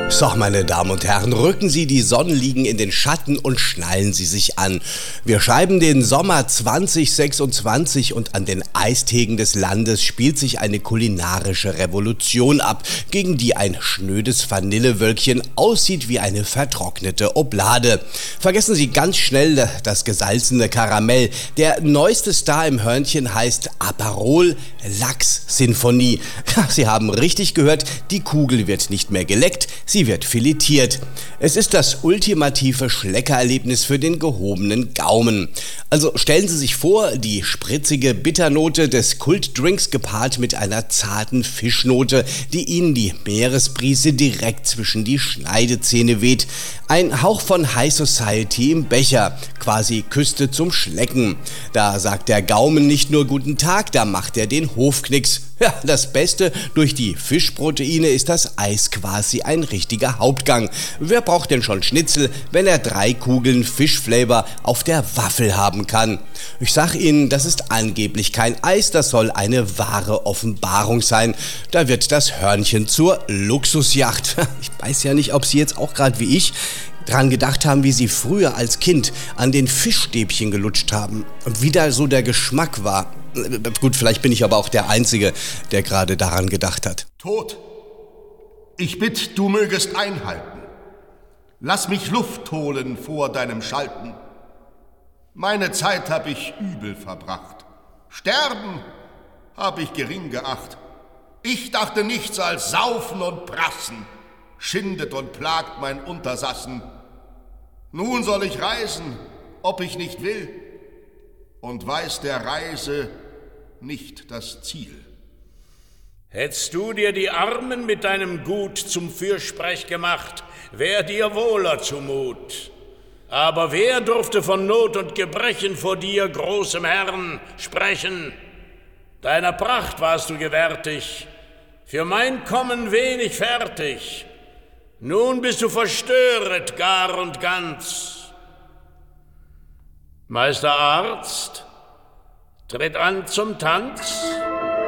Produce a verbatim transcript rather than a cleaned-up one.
So, meine Damen und Herren, rücken Sie die Sonnenliegen in den Schatten und schnallen Sie sich an. Wir schreiben den Sommer zwanzig sechsundzwanzig und an den Eistägen des Landes spielt sich eine kulinarische Revolution ab, gegen die ein schnödes Vanillewölkchen aussieht wie eine vertrocknete Oblade. Vergessen Sie ganz schnell das gesalzene Karamell. Der neueste Star im Hörnchen heißt Aperol Lachs Sinfonie. Sie haben richtig gehört, die Kugel wird nicht mehr geleckt, sie wird filetiert. Es ist das ultimative Schleckererlebnis für den gehobenen Gaumen. Also stellen Sie sich vor, die spritzige Bitternote des Kultdrinks gepaart mit einer zarten Fischnote, die Ihnen die Meeresbrise direkt zwischen die Schneidezähne weht. Ein Hauch von High Society im Becher, quasi Küste zum Schlecken. Da sagt der Gaumen nicht nur guten Tag, da macht er den Hofknicks. Ja, das Beste, durch die Fischproteine ist das Eis quasi ein richtiger Hauptgang. Wer braucht denn schon Schnitzel, wenn er drei Kugeln Fischflavor auf der Waffel haben kann? Ich sag Ihnen, das ist angeblich kein Eis, das soll eine wahre Offenbarung sein. Da wird das Hörnchen zur Luxusjacht. Ich weiß ja nicht, ob Sie jetzt auch gerade wie ich dran gedacht haben, wie Sie früher als Kind an den Fischstäbchen gelutscht haben und wie da so der Geschmack war. Gut, vielleicht bin ich aber auch der Einzige, der gerade daran gedacht hat. Tod, ich bitt, du mögest einhalten. Lass mich Luft holen vor deinem Schalten. Meine Zeit hab ich übel verbracht. Sterben hab ich gering geacht. Ich dachte nichts als Saufen und Prassen, schindet und plagt mein Untersassen. Nun soll ich reisen, ob ich nicht will, und weiß der Reise nicht das Ziel. Hättst du dir die Armen mit deinem Gut zum Fürsprech gemacht, wär dir wohler zumut. Aber wer durfte von Not und Gebrechen vor dir, großem Herrn, sprechen? Deiner Pracht warst du gewärtig, für mein Kommen wenig fertig. Nun bist du verstöret gar und ganz. Meister Arzt, tritt an zum Tanz.